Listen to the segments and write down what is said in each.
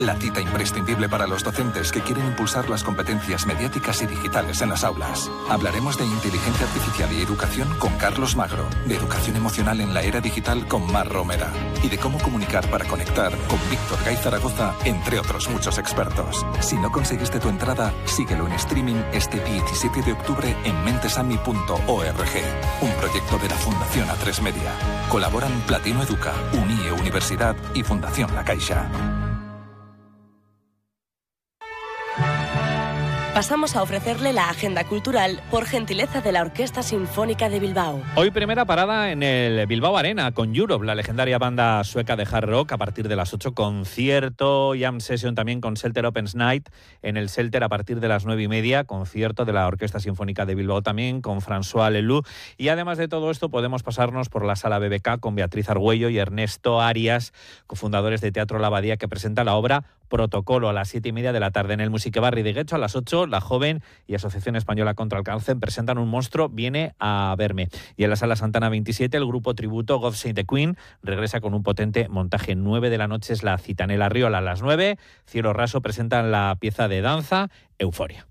La cita imprescindible para los docentes que quieren impulsar las competencias mediáticas y digitales en las aulas. Hablaremos de inteligencia artificial y educación con Carlos Magro, de educación emocional en la era digital con Mar Romera y de cómo comunicar para conectar con Víctor Gay Zaragoza, entre otros muchos expertos. Si no conseguiste tu entrada, síguelo en streaming este 17 de octubre en mentesami.org, un proyecto de la Fundación A3 Media. Colaboran Platino Educa, Unie Universidad y Fundación La Caixa. Pasamos a ofrecerle la agenda cultural por gentileza de la Orquesta Sinfónica de Bilbao. Hoy primera parada en el Bilbao Arena con Europe, la legendaria banda sueca de hard rock, a partir de las 8, concierto, jam session también con Selter Opens Night en el Selter a partir de las 9:30, concierto de la Orquesta Sinfónica de Bilbao también con François Lelou. Y además de todo esto podemos pasarnos por la Sala BBK con Beatriz Argüello y Ernesto Arias, cofundadores de Teatro La Abadía, que presenta la obra Protocolo a las 7:30 de la tarde. En el Musiquebarri de Guecho a las 8, La Joven y Asociación Española contra el Cáncer presentan Un monstruo viene a verme. Y en la Sala Santana 27, el grupo tributo God Save the Queen regresa con un potente montaje. 9 de la noche es la cita. En el Arriola a las 9, Cielo Raso presentan la pieza de danza Euforia.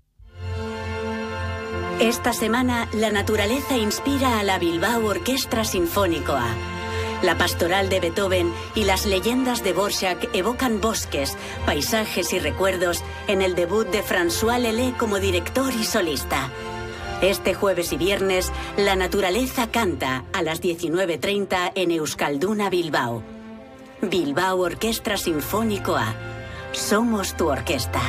Esta semana, la naturaleza inspira a la Bilbao Orquestra Sinfónicoa. La pastoral de Beethoven y las leyendas de Dvořák evocan bosques, paisajes y recuerdos en el debut de François Leleu como director y solista. Este jueves y viernes, La naturaleza canta a las 19:30 en Euskalduna Bilbao. Bilbao Orquestra Sinfónicoa. Somos tu orquesta.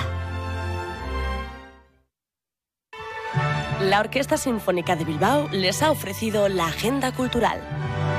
La Orquesta Sinfónica de Bilbao les ha ofrecido la agenda cultural.